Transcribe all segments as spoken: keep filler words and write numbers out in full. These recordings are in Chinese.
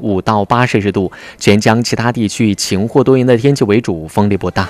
五到八摄氏度，全江其他地区晴或多云的天气为主，风力不大。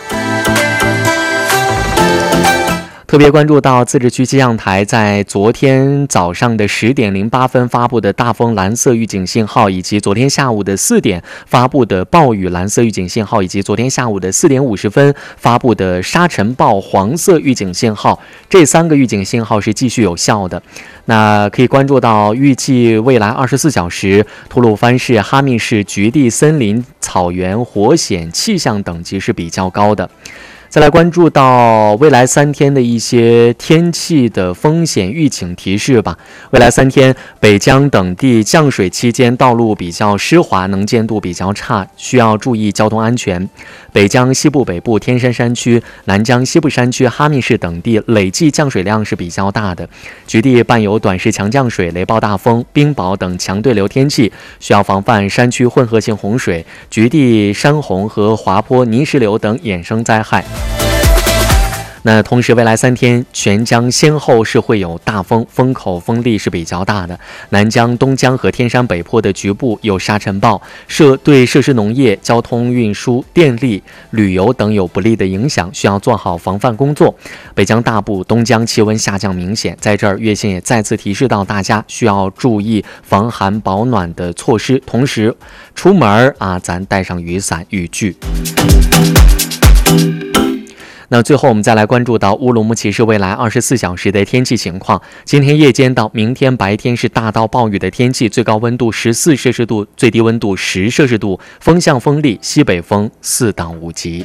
特别关注到自治区气象台在昨天早上的十点零八分发布的大风蓝色预警信号，以及昨天下午的四点发布的暴雨蓝色预警信号，以及昨天下午的四点五十分发布的沙尘暴黄色预警信号，这三个预警信号是继续有效的。那可以关注到预计未来二十四小时，吐鲁番市、哈密市菊地森林草原火险气象等级是比较高的。再来关注到未来三天的一些天气的风险预警提示吧。未来三天，北江等地降水期间道路比较湿滑，能见度比较差，需要注意交通安全。北江西部、北部天山山区、南江西部山区、哈密市等地累计降水量是比较大的，局地伴有短时强降水、雷暴大风、冰雹等强对流天气，需要防范山区混合性洪水、局地山洪和滑坡、泥石流等衍生灾害。那同时，未来三天全江先后是会有大风，风口风力是比较大的。南江、东江和天山北坡的局部有沙尘暴，设对设施农业、交通运输、电力、旅游等有不利的影响，需要做好防范工作。北江大部、东江气温下降明显，在这儿月线也再次提示到大家需要注意防寒保暖的措施，同时出门啊，咱带上雨伞、雨具。那最后我们再来关注到乌鲁木齐市未来二十四小时的天气情况。今天夜间到明天白天是大到暴雨的天气，最高温度十四摄氏度，最低温度十摄氏度，风向风力西北风四到五级。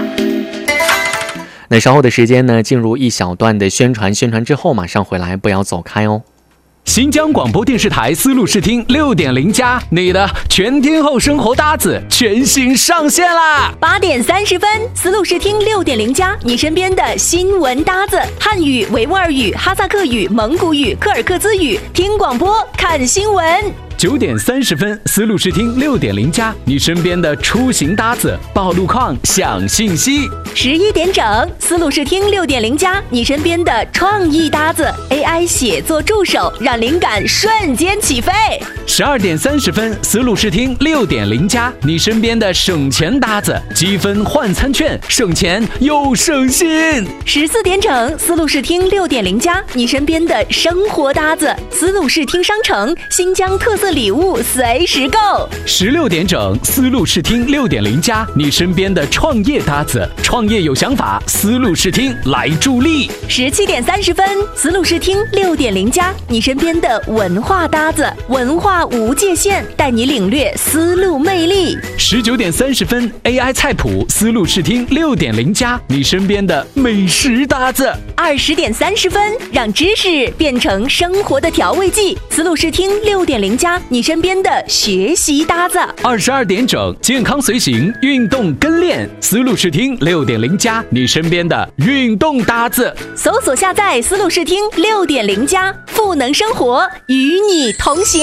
那稍后的时间呢，进入一小段的宣传，宣传之后马上回来，不要走开哦。 新疆广播电视台丝路视听六点零加，你的全天候生活搭子全新上线啦！ 八点三十分，丝路视听六点零加，你身边的新闻搭子，汉语、维吾尔语、哈萨克语、蒙古语、柯尔克孜语，听广播看新闻。 九点三十分，丝路视听六点零加，你身边的出行搭子，报路况、享信息。 十一点整，丝路视听六点零加，你身边的创意搭子 ，A I 写作助手，让灵感瞬间起飞。 十二点三十分，丝路视听六点零加，你身边的省钱搭子，积分换餐券，省钱又省心。 十四点整，丝路视听六点零加，你身边的生活搭子，丝路视听商城，新疆特色礼物随时购。 十六点整，丝路视听六点零加，你身边的创业搭子，创业有想法，丝路视听来助力。 十七点三十分，丝路视听六点零加，你身边的文化搭子，文化无界限，带你领略丝路魅力。 十九点三十分 ，A I 菜谱，丝路视听六点零加，你身边的美食搭子。 二十点三十分，让知识变成生活的调味剂，丝路视听六点零加，你身边的学习搭子。 二十二点整，健康随行，运动跟练，丝路视听六点零加，你身边的运动搭子。 搜索下载丝路视听六点零加，赋能生活，与你同行。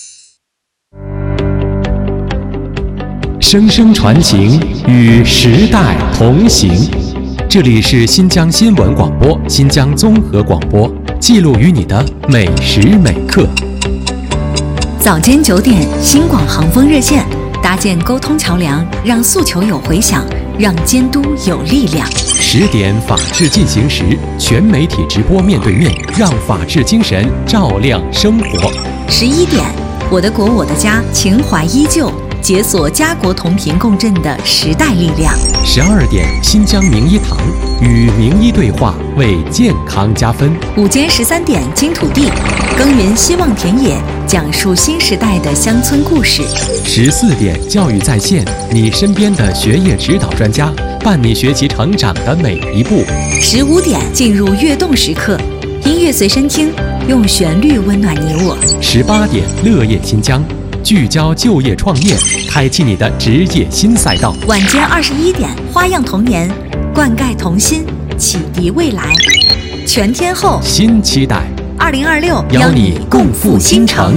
声声传情，与时代同行。这里是新疆新闻广播、新疆综合广播，记录于你的每时每刻。 早间九点，新广航风热线，搭建沟通桥梁，让诉求有回响，让监督有力量。 十点，法治进行时，全媒体直播面对面，让法治精神照亮生活。 十一点，我的国我的家，情怀依旧，解锁家国同频共振的时代力量。 十二点，新疆名医堂，与名医对话，为健康加分。 午间十三点，金土地，耕耘希望田野，讲述新时代的乡村故事。 十四点，教育在线，你身边的学业指导专家，伴你学习成长的每一步。 十五点，进入跃动时刻，音乐随身听，用旋律温暖你我。 十八点，乐业新疆，聚焦就业创业，开启你的职业新赛道。 晚间二十一点，花样童年，灌溉童心，启迪未来。全天候新期待， 二零二六邀你共赴新城。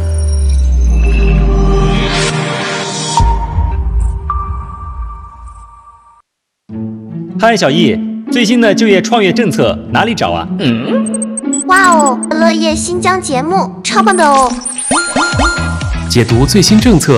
嗨，小易，最新的就业创业政策哪里找啊？嗯， 哇哦，乐业新疆节目超棒的哦！ 解读最新政策，